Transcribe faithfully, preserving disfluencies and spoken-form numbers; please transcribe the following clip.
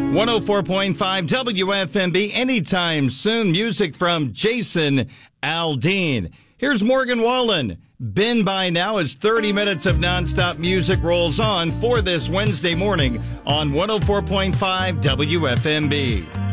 one oh four point five W F M B. Anytime soon. Music from Jason Aldean. Here's Morgan Wallen. Been by now as thirty minutes of nonstop music rolls on for this Wednesday morning on one oh four point five W F M B.